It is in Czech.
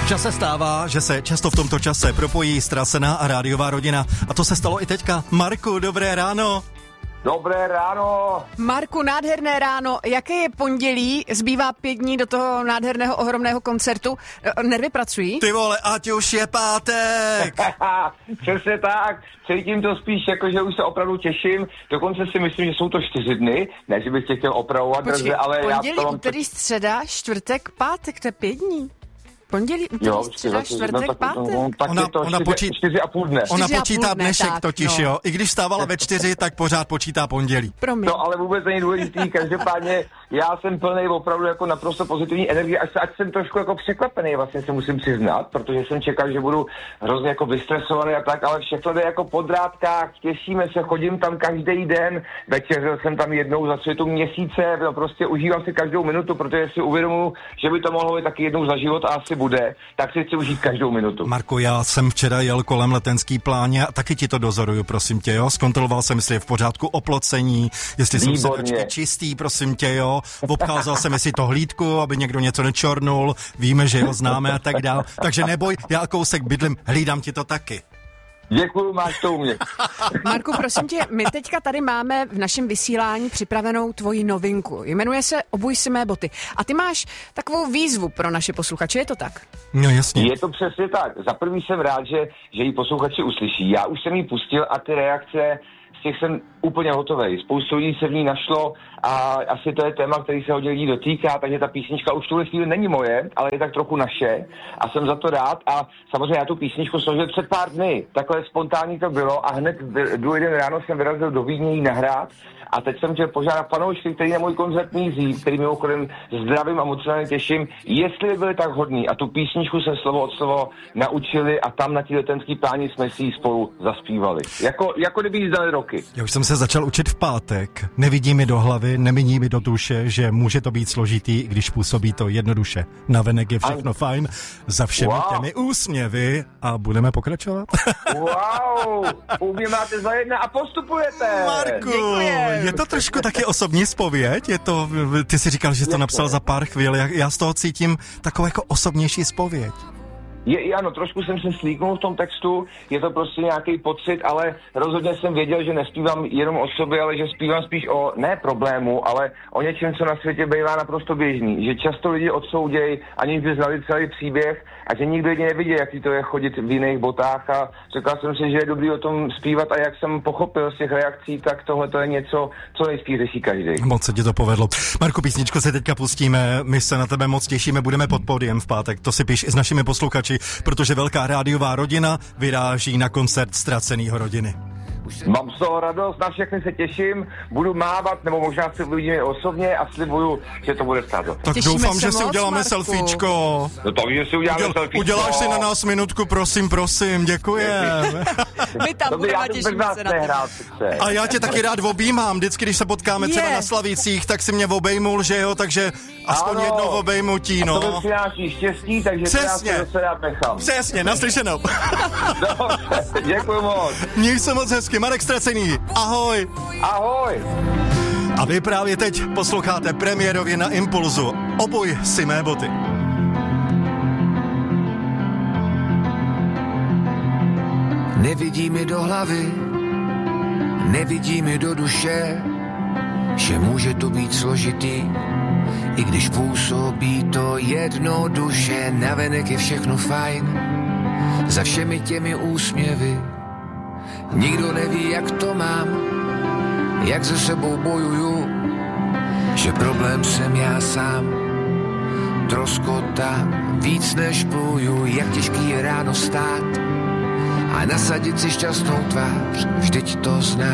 Čas se stává, že se často v tomto čase propojí ztracená a rádiová rodina. A to se stalo i teďka. Marku, dobré ráno. Dobré ráno. Marku, nádherné ráno. Jaké je pondělí? Zbývá 5 dní do toho nádherného, ohromného koncertu. Nervy pracují? Ty vole, ať už je pátek. Přesně tak. Cítím to spíš jako, že už se opravdu těším. Dokonce si myslím, že jsou to 4 dny. Ne, že bych tě chtěl opravovat, ale pondělí, já to úterý, středa, čtvrtek, pátek, to je 5 dní. Pondělí, úterý, středa, čtvrtek, pátek. Ona počítá 4,5 dne. Ona počítá dnešek tak, totiž, jo. I když vstávala ve 4, tak pořád počítá pondělí. Promiň. To ale vůbec není důležitý. Každopádně já jsem plný opravdu jako naprosto pozitivní energie. Ať jsem trošku jako překvapený, vlastně se musím přiznat, protože jsem čekal, že budu hrozně jako vystresovaný a tak, ale všechno jde jako po drátkách, těšíme se, chodím tam každý den, večeřil jsem tam jednou za světu měsíce, no prostě užívám si každou minutu, protože si uvědomuji, že by to mohlo být taky jednou za život a asi bude, tak si chci užít každou minutu. Marku, já jsem včera jel kolem Letenský pláně a taky ti to dozoruju, prosím tě, jo. Zkontroloval jsem, jestli je v pořádku oplocení, jestli jsou sedačky čistý, prosím tě, jo. Obcházel jsem, jestli to hlídku, aby někdo něco nečornul, víme, že ho známe a tak dál. Takže neboj, já kousek bydlím, hlídám ti to taky. Děkuju, máš to u mě. Marku, prosím tě, my teďka tady máme v našem vysílání připravenou tvoji novinku. Jmenuje se Obuj si mé boty. A ty máš takovou výzvu pro naše posluchače, je to tak? No jasně. Je to přesně tak. Za prvý jsem rád, že ji posluchači uslyší. Já už jsem ji pustil a ty reakce z těch jsem úplně hotovej. Spoustu lidí se v ní našlo a asi to je téma, který se hodně lidí dotýká, takže ta písnička už v tuhle chvíli není moje, ale je tak trochu naše a jsem za to rád a samozřejmě já tu písničku složil před pár dny. Takhle spontánní to bylo a hned druhý den ráno jsem vyrazil do Vídně jí nahrát a teď jsem chtěl požádat fanoušky, který na můj koncert míří, který mimochodem zdravím a moc se na ně těším, jestli by byli tak hodní a tu písničku se slovo od slovo naučili a tam na té Letenský pláni jsme si ji spolu zaspívali. Jako kdyby jí zdali roky. Já už jsem se začal učit v pátek. Nevidí mi do hlavy, neminí mi do duše, že může to být složitý, když působí to jednoduše. Navenek je všechno fajn, za všemi těmi úsměvy a budeme pokračovat. Wow, u mě máte za jedna a postupujete. Marku, děkujem. je to trošku taky osobní zpověď? Ty jsi říkal, že jsi to napsal za pár chvíl, já z toho cítím takovou jako osobnější zpověď. Ano, trošku jsem se slíknul v tom textu, je to prostě nějaký pocit, ale rozhodně jsem věděl, že nespívám jenom o sobě, ale že zpívám spíš o ne problému, ale o něčem, co na světě bývá naprosto běžný. Že často lidi odsoudějí, aniž by znali celý příběh a že nikdo jedině nevidí, jaký to je chodit v jiných botách a řekl jsem si, že je dobrý o tom zpívat a jak jsem pochopil z těch reakcí, tak tohle to je něco, co nejspíš řeší každý. Moc se ti to povedlo. Marku, písničku se teďka pustíme, my se na tebe moc těšíme, budeme pod pódiem v pátek, to si píš i s našimi posluchači, protože velká rádiová rodina vyráží na koncert Ztracenýho rodiny. Mám z toho radost, na všechny se těším, budu mávat, nebo možná si uvidíme osobně a slibuju, že to bude stát. Tak těšíme doufám, že si moc, uděláme Marku. selfiečko. No to víš, že si uděláme selfiečko. Uděláš si na nás minutku, prosím, děkujem. My tam budeme a těšíme se na tebe. A já tě taky rád objímám, vždycky, když se potkáme třeba na Slavících, tak si mě obejmul, že jo, takže aspoň jedno obejmutí, no. A to přináší štěstí, takže přesně. Já se rád nechám. Přesně, naslyšenou. Děkuji moc. Měj se moc hezky, Marek Ztracený, ahoj. Ahoj. A vy právě teď posloucháte premiérově na Impulzu Obuj si mé boty. Nevidí mi do hlavy, nevidí mi do duše, že může to být složitý, i když působí to jednoduše, navenek je všechno fajn, za všemi těmi úsměvy. Nikdo neví, jak to mám, jak se sebou bojuju, že problém jsem já sám. Troskota víc než pluju, jak těžký je ráno stát a nasadit si šťastnou tvář, vždyť to znám.